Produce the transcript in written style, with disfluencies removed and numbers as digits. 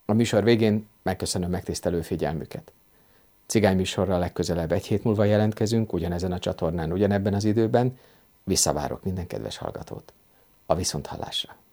A műsor végén megköszönöm megtisztelő figyelmüket. Cigány műsorral legközelebb 1 hét múlva jelentkezünk, ugyanezen a csatornán, ugyanebben az időben. Visszavárok minden kedves hallgatót. A viszonthallásra!